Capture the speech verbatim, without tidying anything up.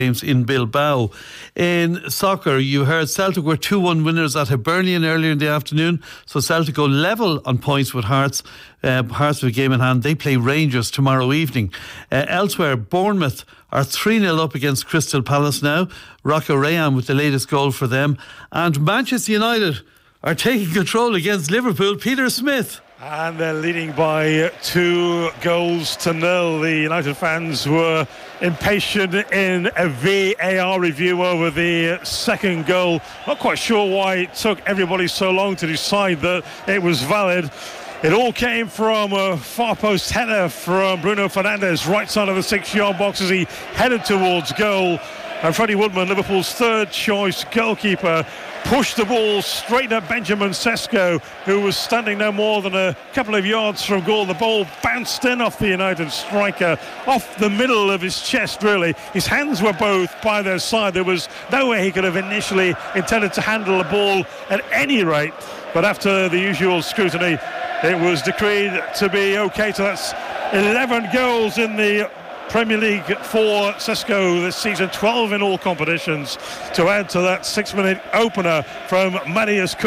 games in Bilbao. In soccer, you heard Celtic were two one winners at Hibernian earlier in the afternoon, so Celtic go level on points with Hearts. Uh, Hearts with a game in hand. They play Rangers tomorrow evening. Uh, elsewhere, Bournemouth are three nil up against Crystal Palace now. Rocco Rayan with the latest goal for them. And Manchester United are taking control against Liverpool. Peter Smith. And they're leading by two goals to nil. The United fans were impatient in a V A R review over the second goal. Not quite sure why it took everybody so long to decide that it was valid. It all came from a far post header from Bruno Fernandes, right side of the six-yard box as he headed towards goal. And Freddie Woodman, Liverpool's third choice goalkeeper, pushed the ball straight at Benjamin Sesko, who was standing no more than a couple of yards from goal. The ball bounced in off the United striker, off the middle of his chest, really. His hands were both by their side. There was no way he could have initially intended to handle the ball at any rate. But after the usual scrutiny, it was decreed to be OK. So that's eleven goals in the Premier League for Sesko this season, twelve in all competitions, to add to that six-minute opener from Matthias Cunha.